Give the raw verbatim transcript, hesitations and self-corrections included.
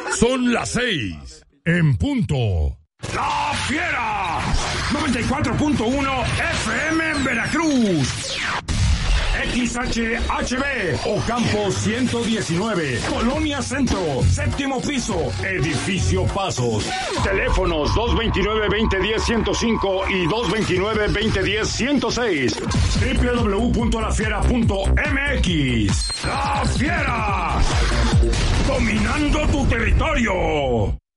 Son las seis, en punto. ¡La Fiera! noventa y cuatro punto uno F M en Veracruz. X H H B, Ocampo ciento diecinueve, Colonia Centro, séptimo piso, Edificio Pasos. Teléfonos dos veintinueve, veinte diez, ciento cinco y dos veintinueve, veinte diez, ciento seis. doble u doble u doble u punto la fiera punto m x. ¡La Fiera! Dominando tu territorio.